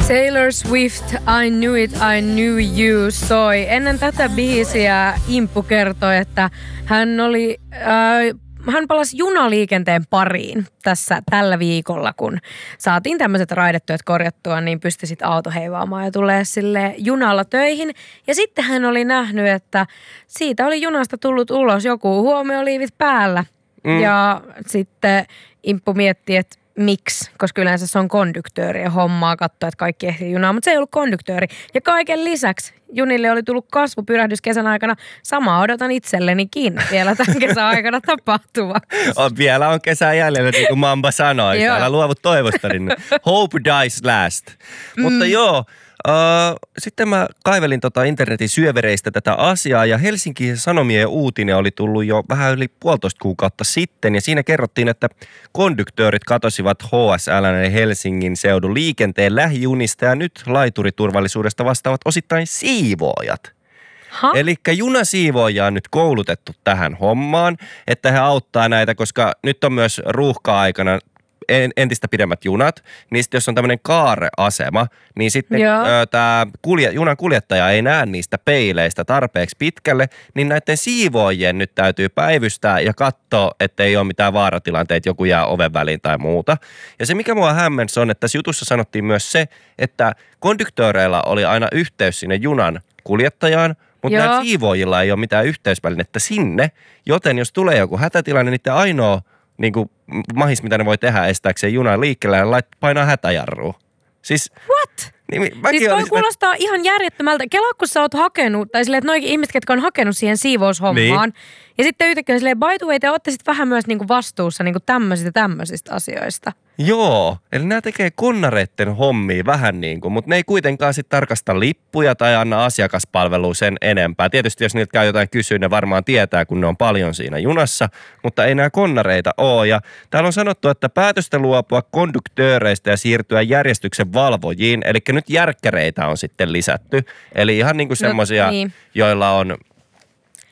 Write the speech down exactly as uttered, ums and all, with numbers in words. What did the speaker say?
Taylor Swift, I Knew It, I Knew You soi. Ennen tätä biisiä Imppu kertoi, että hän oli... Äh, Hän palasi junaliikenteen pariin tässä tällä viikolla, kun saatiin tämmöiset raidetyöt korjattua, niin pystyi sitten auto heivaamaan ja tulee sille junalla töihin. Ja sitten hän oli nähnyt, että siitä oli junasta tullut ulos joku huomioliivit päällä. Mm. Ja sitten Imppu mietti, että miksi, koska yleensä se on konduktööri ja hommaa katsoa, että kaikki ehtii junaa, mutta se ei ollut konduktööri. Ja kaiken lisäksi junille oli tullut kasvupyrähdys kesän aikana. Sama odotan itsellenikin vielä tämän kesän aikana tapahtuva. On, vielä on kesän jäljellä, niin kuin Mamba sanoi. Älä luovu toivosta, niin hope dies last. Mm. Mutta joo, äh, sitten mä kaivelin tota internetin syövereistä tätä asiaa ja Helsingin Sanomien uutinen oli tullut jo vähän yli puolitoista kuukautta sitten ja siinä kerrottiin, että konduktöörit katosivat H S L eli Helsingin seudun liikenteen lähijunista ja nyt laituriturvallisuudesta vastaavat osittain siivoojat. Eli junasiivoojia on nyt koulutettu tähän hommaan, että he auttaa näitä, koska nyt on myös ruuhka-aikana entistä pidemmät junat, niin sitten jos on tämmöinen kaareasema, niin sitten tämä kulje, junan kuljettaja ei näe niistä peileistä tarpeeksi pitkälle, niin näiden siivoojien nyt täytyy päivystää ja katsoa, että ei ole mitään vaaratilanteita, joku jää oven väliin tai muuta. Ja se, mikä mua hämmensi on, että tässä jutussa sanottiin myös se, että konduktööreillä oli aina yhteys sinne junan kuljettajaan, mutta näillä siivoojilla ei ole mitään yhteysvälinettä sinne, joten jos tulee joku hätätilanne, niin ainoa niin kuin mahis, mitä ne voi tehdä estääkseen junan liikkeelle ja painaa hätäjarrua. Siis... What? Niin, siis toi olisin, kuulostaa mä... ihan järjettömältä. Kelaa, kun sä oot hakenut, tai silleen, että noikin ihmiset, jotka on hakenut siihen siivoushommaan. Niin. Ja sitten yhtäkkiä silleen, by the way, te ootte sitten vähän myös niinku vastuussa niinku tämmöisistä tämmöisistä asioista. Joo, eli nämä tekee konnareitten hommia vähän niin kuin, mutta ne ei kuitenkaan sitten tarkasta lippuja tai anna asiakaspalvelua sen enempää. Tietysti jos niiltä käy jotain kysyä, ne varmaan tietää, kun ne on paljon siinä junassa, mutta ei nämä konnareita ole. Ja täällä on sanottu, että päätöstä luopua konduktööreistä ja siirtyä järjestyksen valvojiin, eli nyt järkkäreitä on sitten lisätty. Eli ihan niin kuin semmoisia, no, niin. joilla on